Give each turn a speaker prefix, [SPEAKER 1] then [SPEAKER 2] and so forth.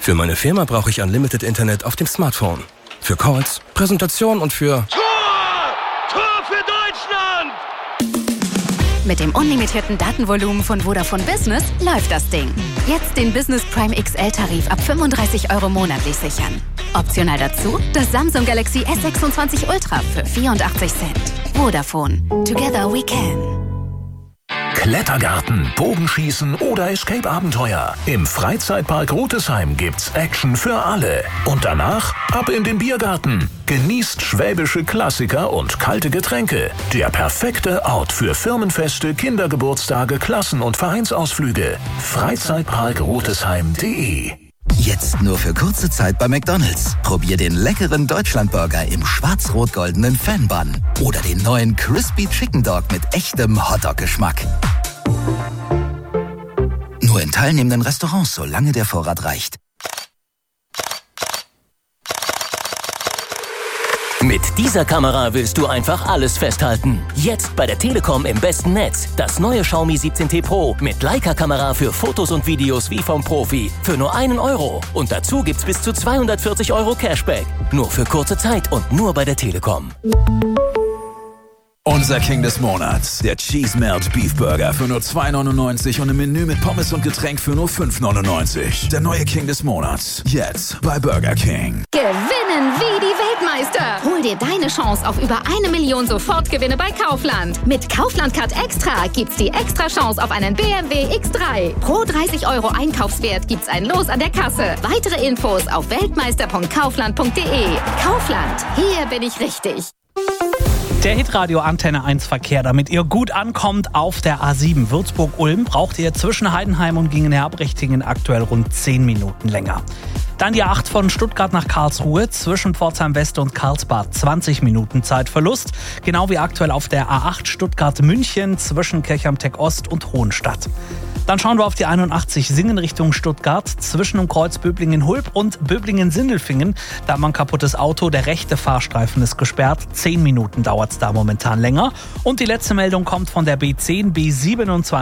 [SPEAKER 1] Für meine Firma brauche ich Unlimited Internet auf dem Smartphone. Für Calls, Präsentationen und für...
[SPEAKER 2] Tor für Deutschland!
[SPEAKER 3] Mit dem unlimitierten Datenvolumen von Vodafone Business läuft das Ding. Jetzt den Business Prime XL-Tarif ab 35 € monatlich sichern. Optional dazu das Samsung Galaxy S26 Ultra für 84 Cent. Vodafone. Together we can.
[SPEAKER 4] Klettergarten, Bogenschießen oder Escape-Abenteuer. Im Freizeitpark Rutesheim gibt's Action für alle. Und danach ab in den Biergarten. Genießt schwäbische Klassiker und kalte Getränke. Der perfekte Ort für Firmenfeste, Kindergeburtstage, Klassen- und Vereinsausflüge. Freizeitparkrutesheim.de.
[SPEAKER 5] Jetzt nur für kurze Zeit bei McDonald's. Probier den leckeren Deutschlandburger im schwarz-rot-goldenen Fan-Bun. Oder den neuen Crispy Chicken Dog mit echtem Hotdog-Geschmack. Nur in teilnehmenden Restaurants, solange der Vorrat reicht.
[SPEAKER 6] Mit dieser Kamera willst du einfach alles festhalten. Jetzt bei der Telekom im besten Netz. Das neue Xiaomi 17T Pro mit Leica-Kamera für Fotos und Videos wie vom Profi. Für nur 1 €. Und dazu gibt's bis zu 240 € Cashback. Nur für kurze Zeit und nur bei der Telekom.
[SPEAKER 7] Unser King des Monats, der Cheese Melt Beef Burger für nur 2,99 und im Menü mit Pommes und Getränk für nur 5,99. Der neue King des Monats, jetzt bei Burger King.
[SPEAKER 8] Gewinnen wie die Weltmeister. Hol dir deine Chance auf über 1 Million Sofortgewinne bei Kaufland. Mit Kaufland Card Extra gibt's die extra Chance auf einen BMW X3. Pro 30 € Einkaufswert gibt's ein Los an der Kasse. Weitere Infos auf weltmeister.kaufland.de. Kaufland, hier bin ich richtig.
[SPEAKER 9] Der Hitradio Antenne 1 Verkehr, damit ihr gut ankommt auf der A7 Würzburg-Ulm, braucht ihr zwischen Heidenheim und Gingen-Herbrichtingen aktuell rund 10 Minuten länger. Dann die A8 von Stuttgart nach Karlsruhe, zwischen Pforzheim West und Karlsbad 20 Minuten Zeitverlust. Genau wie aktuell auf der A8 Stuttgart-München zwischen Kirchheim-Tech Ost und Hohenstadt. Dann schauen wir auf die 81 Singen Richtung Stuttgart, zwischen dem Kreuz Böblingen-Hulb und Böblingen-Sindelfingen. Da hat man ein kaputtes Auto, der rechte Fahrstreifen ist gesperrt. 10 Minuten dauert es da momentan länger. Und die letzte Meldung kommt von der B10, B27.